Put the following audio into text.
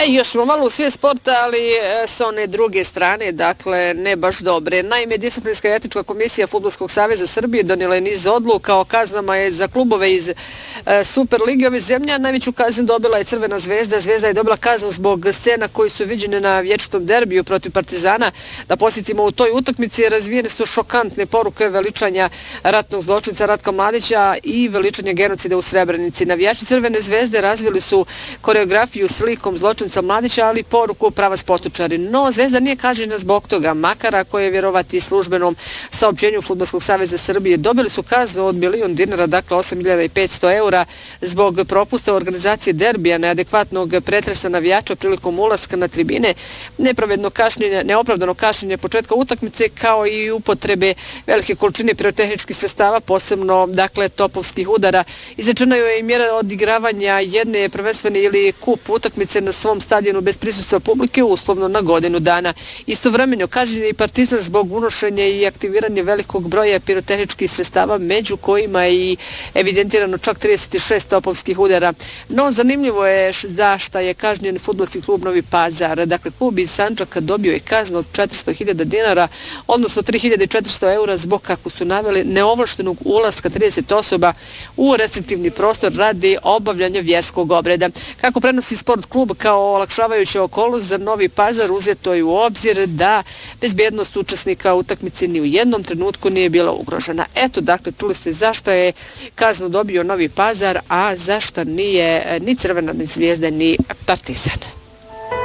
Još smo malo u svijet sporta, ali sa one druge strane, dakle, ne baš dobre. Naime, Disciplinska i etička komisija Fudbalskog saveza Srbije donijela je niz odluka o kaznama za klubove iz Superlige ove zemlje. Najveću kaznu dobila je Crvena zvezda. Zvezda je dobila kaznu zbog scena koji su viđene na vječitom derbiju protiv Partizana. Da posjetimo, u toj utakmici razvijene su šokantne poruke veličanja ratnog zločinca Ratka Mladića i veličanja genocida u Srebrenici. Navijači Crvene zvezde razvili su koreografiju slikom zločinca Mladića, ali poruku pravac potučari. No, Zvezda nije kažnjena zbog toga. Makar ako je vjerovati službenom saopćenju Fudbalskog saveza Srbije, dobili su kaznu od $1.000.000, dakle 8.500 eura, zbog propusta organizacije derbija, neadekvatnog pretresa navijača prilikom ulaska na tribine, neopravdano kašnjenje početka utakmice, kao i upotrebe velike količine pirotehničkih sredstava, posebno, dakle, topovskih udara. Izrečena je i mjera odigravanja jedne prvenstvene ili kup utakmice na svom stadionu bez prisustva publike, uslovno na godinu dana. Istovremeno kažnjen je i Partizan zbog unošenja i aktiviranja velikog broja pirotehničkih sredstava, među kojima je i evidentirano čak 36 topovskih udara. No, zanimljivo je zašto je kažnjen fudbalski klub Novi Pazar. Dakle, klub iz Sandžaka dobio je kaznu od $400.000, odnosno 3.400 eura, zbog, kako su naveli, neovlaštenog ulaska 30 osoba u restriktivni prostor radi obavljanja vjerskog obreda. Kako prenosi Sport klub, kao olakšavajuća okolnost za Novi Pazar uzeto je u obzir da bezbjednost učesnika utakmice ni u jednom trenutku nije bila ugrožena. Eto, dakle, čuli ste zašto je kaznu dobio Novi Pazar, a zašto nije ni Crvena, ni Zvijezda, ni Partizan.